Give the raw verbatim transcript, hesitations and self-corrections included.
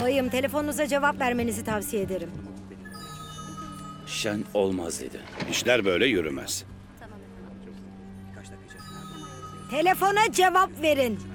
Bayım, telefonunuza cevap vermenizi tavsiye ederim. Şen olmaz dedi. İşler böyle yürümez. Telefona cevap verin.